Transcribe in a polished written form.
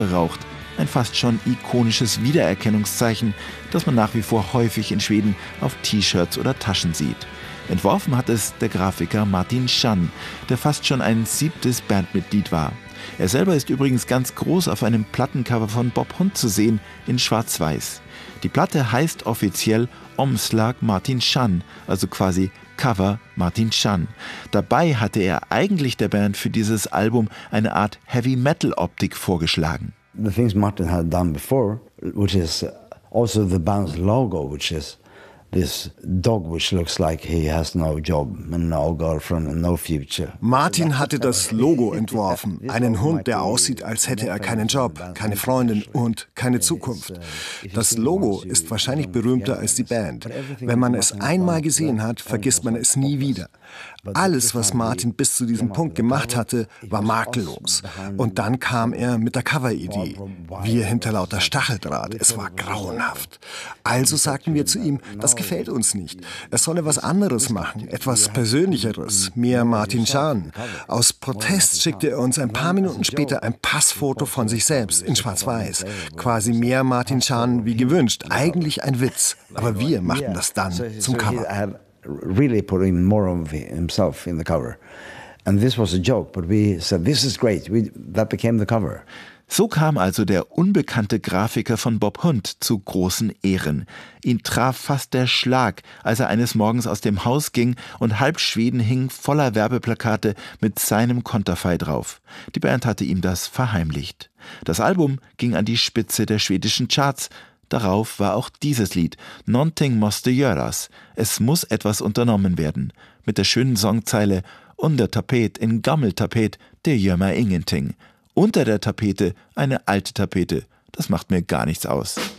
raucht. Ein fast schon ikonisches Wiedererkennungszeichen, das man nach wie vor häufig in Schweden auf T-Shirts oder Taschen sieht. Entworfen hat es der Grafiker Martin Schann, der fast schon ein 7. Bandmitglied war. Er selber ist übrigens ganz groß auf einem Plattencover von Bob Hund zu sehen, in Schwarz-Weiß. Die Platte heißt offiziell Omslag Martin Schann, also quasi Cover Martin Schann. Dabei hatte er eigentlich der Band für dieses Album eine Art Heavy-Metal-Optik vorgeschlagen. The things Martin had done before, which is also the band's logo, which is this dog which looks like he has no job and no girlfriend and no future. Martin hatte das Logo entworfen. Einen Hund, der aussieht, als hätte er keinen Job, keine Freundin und keine Zukunft. Das Logo ist wahrscheinlich berühmter als die Band. Wenn man es einmal gesehen hat, vergisst man es nie wieder. Alles, was Martin bis zu diesem Punkt gemacht hatte, war makellos. Und dann kam er mit der Cover-Idee. Wir hinter lauter Stacheldraht. Es war grauenhaft. Also sagten wir zu ihm, das gefällt uns nicht. Er solle was anderes machen, etwas Persönlicheres, mehr Martin Schann. Aus Protest schickte er uns ein paar Minuten später ein Passfoto von sich selbst in Schwarz-Weiß. Quasi mehr Martin Schann wie gewünscht. Eigentlich ein Witz. Aber wir machten das dann zum Cover. Really putting more of himself in the cover. And this was a joke, but we said, this is great. That became the cover. So kam also der unbekannte Grafiker von Bob Hund zu großen Ehren. Ihn traf fast der Schlag, als er eines Morgens aus dem Haus ging und halb Schweden hing voller Werbeplakate mit seinem Konterfei drauf. Die Band hatte ihm das verheimlicht. Das Album ging an die Spitze der schwedischen Charts. Darauf war auch dieses Lied, Nånting måste göras. Es muss etwas unternommen werden. Mit der schönen Songzeile Under Tapet in Gammeltapet, det gör mig ingenting. Unter der Tapete eine alte Tapete. Das macht mir gar nichts aus.